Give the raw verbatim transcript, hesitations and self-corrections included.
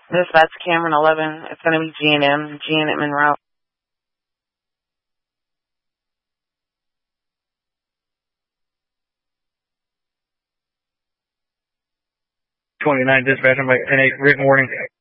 Dispatch Cameron eleven. It's going to be G and M, G and M en route. twenty-nine dispatch, I'm like, N eight, written warning.